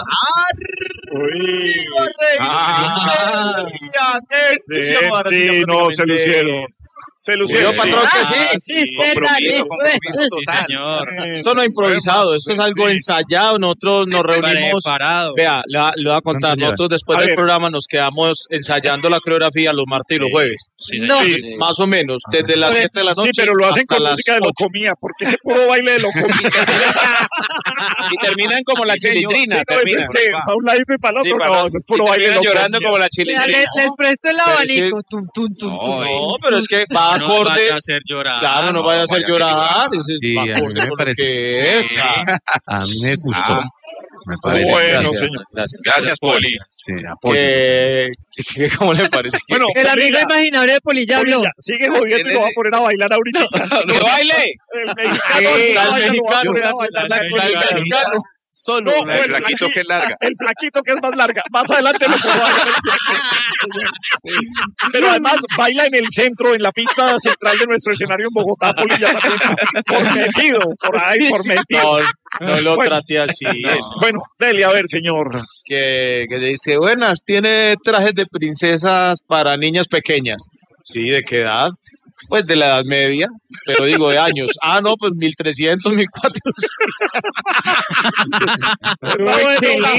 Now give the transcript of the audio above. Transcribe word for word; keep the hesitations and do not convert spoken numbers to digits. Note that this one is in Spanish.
Uy. Ah, Sí, sí, no, se lucieron. Se lucieron, Bueno, patrón, que ah, sí. sí, compromiso, compromiso total. Señor. Esto no es improvisado, esto es algo ensayado. Nosotros nos reunimos. Preparado. Vea, le, va- le voy a contar. Nosotros después A del ver. programa nos quedamos ensayando la coreografía los martes y los jueves. Sí, No. señor. Sí. Más o menos, desde las siete de la noche. Sí, pero lo hacen hasta con las música de ocho. locomía, porque ese puro baile de locomía. Y terminan como la Sí, señor. chilindrina. Sí, no, terminan. es que para un lado y para el Sí, otro, para- no, eso es puro y baile de terminan llorando locomía. como la Mira, chilindrina. les, les presto el Pero abanico. Tum, tum, tum, tum. No, No, pero es que va No acorde. vaya a hacer llorar. Claro, no vaya a hacer vaya a hacer llorar. ese Sí, va a mí acorde me con lo parece- que es. Sí. A mí me gustó. Ah. Me parece. Bueno, Gracias, señor. gracias. Gracias, Poli. Sí, apoyo. ¿Qué, qué- ¿Cómo le parece? Bueno, El amigo Polilla, imaginario de Polilla habló. Polilla, sigue jodiendo y lo va a poner a bailar ahorita. ¡Que baile! El mexicano, Sí, el al mexicano, mexicano, lo va a poner a bailar. al mexicano. Solo No, una. el El flaquito flaqui- que es larga. El flaquito que es más larga. Más adelante lo puedo bailar. Pero además baila en el centro, en la pista central de nuestro escenario en Bogotá, Polilla, también. Por metido, por ahí, por metido. No, no lo Bueno. trate así. es Bueno, dele, a ver, señor. que, que le dice, buenas, ¿tiene trajes de princesas para niñas pequeñas? Sí, ¿de qué edad? Pues de la edad media, pero digo de años. Ah, no, pues mil trescientos, mil cuatrocientos. Está bueno,